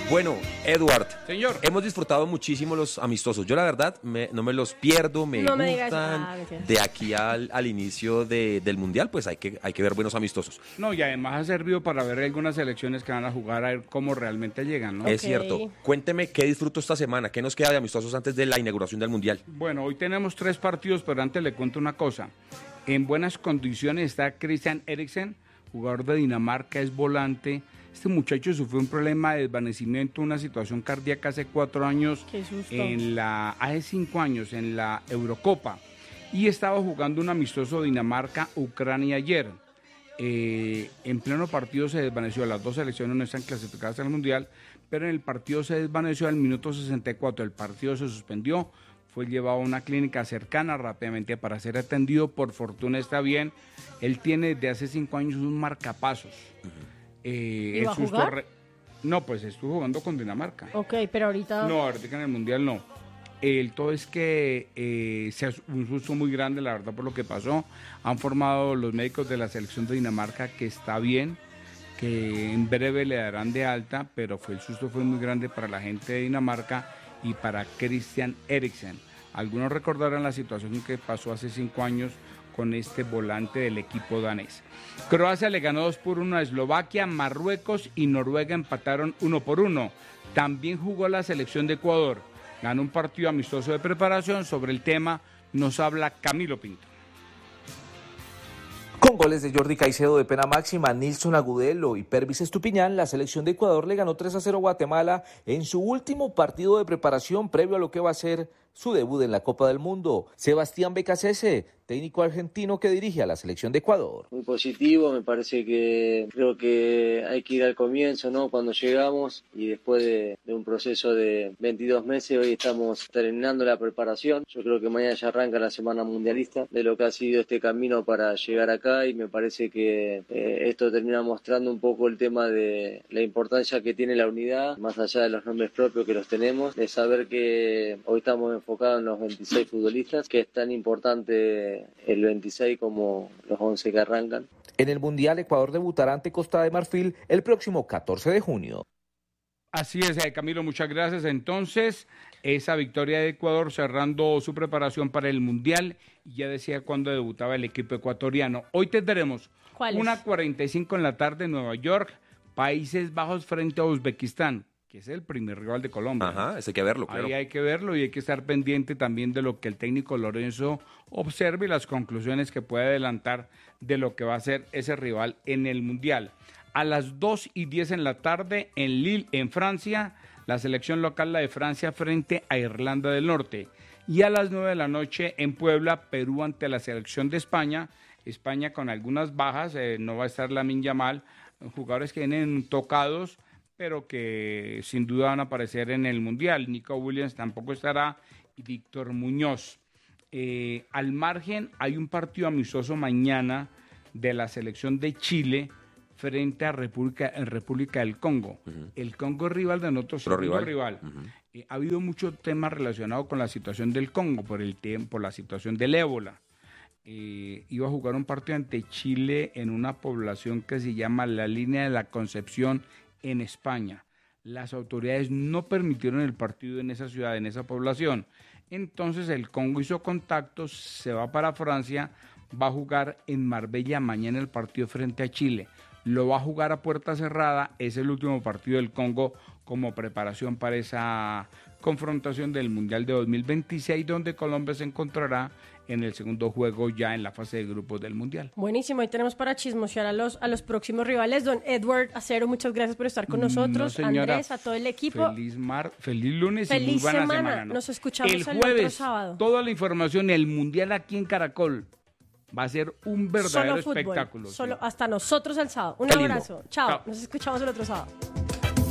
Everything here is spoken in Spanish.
Bueno, Edward, señor, hemos disfrutado muchísimo los amistosos. Yo la verdad no me los pierdo, me gustan. De aquí al inicio del Mundial, pues hay que ver buenos amistosos. No, y además ha servido para ver algunas selecciones que van a jugar, a ver cómo realmente llegan, ¿no? Es cierto. Cuénteme qué disfruto esta semana, qué nos queda de amistosos antes de la inauguración del Mundial. Bueno, hoy tenemos 3 partidos, pero antes le cuento una cosa. En buenas condiciones está Christian Eriksen, jugador de Dinamarca, es volante. Este muchacho sufrió un problema de desvanecimiento, una situación cardíaca hace 4 años, hace 5 años en la Eurocopa, y estaba jugando un amistoso Dinamarca-Ucrania ayer. En pleno partido se desvaneció, las 2 selecciones no están clasificadas al Mundial, pero en el partido se desvaneció al minuto 64, el partido se suspendió, fue llevado a una clínica cercana rápidamente para ser atendido, por fortuna está bien, él tiene desde hace 5 años un marcapasos. ¿Iba a jugar? No, pues estuvo jugando con Dinamarca. Ok, pero ahorita... No, ahorita en el Mundial no. El todo es que un susto muy grande, la verdad, por lo que pasó. Han formado los médicos de la selección de Dinamarca que está bien, que en breve le darán de alta, pero el susto fue muy grande para la gente de Dinamarca y para Christian Eriksen. Algunos recordarán la situación que pasó hace 5 años con este volante del equipo danés. Croacia le ganó 2-1 a Eslovaquia, Marruecos y Noruega empataron 1-1. También jugó la selección de Ecuador. Ganó un partido amistoso de preparación. Sobre el tema nos habla Camilo Pinto. Con goles de Jordi Caicedo de pena máxima, Nilson Agudelo y Pervis Estupiñán, la selección de Ecuador le ganó 3-0 a Guatemala en su último partido de preparación previo a lo que va a ser su debut en la Copa del Mundo. Sebastián Becasese, técnico argentino que dirige a la selección de Ecuador. Muy positivo, me parece que creo que hay que ir al comienzo, ¿no? Cuando llegamos y después de un proceso de 22 meses, hoy estamos terminando la preparación. Yo creo que mañana ya arranca la semana mundialista de lo que ha sido este camino para llegar acá y me parece que esto termina mostrando un poco el tema de la importancia que tiene la unidad, más allá de los nombres propios que los tenemos, de saber que hoy estamos enfocados en los 26 futbolistas, que es tan importante el 26 como los 11 que arrancan. En el Mundial, Ecuador debutará ante Costa de Marfil el próximo 14 de junio. Así es, Camilo, muchas gracias. Entonces, esa victoria de Ecuador cerrando su preparación para el Mundial, y ya decía cuándo debutaba el equipo ecuatoriano. Hoy tendremos 1:45 en la tarde en Nueva York, Países Bajos frente a Uzbekistán, que es el primer rival de Colombia. Ajá, eso hay que verlo, claro. Ahí hay que verlo y hay que estar pendiente también de lo que el técnico Lorenzo observe y las conclusiones que puede adelantar de lo que va a ser ese rival en el Mundial. A las 2:10 en la tarde en Lille, en Francia, la selección local, la de Francia, frente a Irlanda del Norte. Y a las 9 de la noche en Puebla, Perú ante la selección de España. España con algunas bajas, no va a estar Lamine Yamal, jugadores que vienen tocados, pero que sin duda van a aparecer en el Mundial. Nico Williams tampoco estará y Víctor Muñoz. Al margen, hay un partido amistoso mañana de la selección de Chile frente a República del Congo. Uh-huh. El Congo es rival de nosotros, rival. Uh-huh. Ha habido mucho tema relacionado con la situación del Congo, por la situación del ébola. Iba a jugar un partido ante Chile en una población que se llama la Línea de la Concepción, en España. Las autoridades no permitieron el partido en esa ciudad, en esa población. Entonces el Congo hizo contactos, se va para Francia, va a jugar en Marbella mañana el partido frente a Chile. Lo va a jugar a puerta cerrada, es el último partido del Congo como preparación para esa confrontación del Mundial de 2026, donde Colombia se encontrará en el segundo juego ya en la fase de grupos del Mundial. Buenísimo, ahí tenemos para chismosear a los próximos rivales. Don Edward Acero, muchas gracias por estar con nosotros. No, señora, Andrés, a todo el equipo. Feliz lunes y muy buena semana. ¿No? Nos escuchamos el jueves, otro sábado. Toda la información, el Mundial aquí en Caracol. Va a ser un verdadero espectáculo. Solo hasta nosotros el sábado. Un abrazo. Chao. Nos escuchamos el otro sábado.